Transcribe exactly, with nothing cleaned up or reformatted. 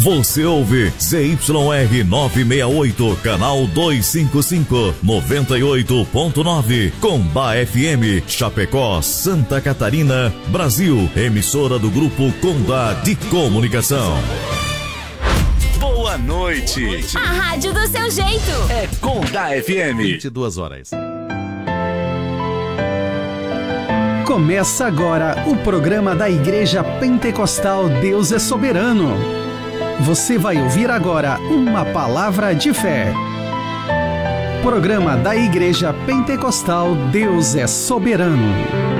Você ouve Z Y R novecentos e sessenta e oito, canal duzentos e cinquenta e cinco, noventa e oito ponto nove, Combá F M, Chapecó, Santa Catarina, Brasil. Emissora do Grupo Condá de Comunicação. Boa noite. A rádio do seu jeito. É Condá F M. vinte e duas horas. Começa agora o programa da Igreja Pentecostal Deus é Soberano. Você vai ouvir agora uma palavra de fé. Programa da Igreja Pentecostal Deus é Soberano.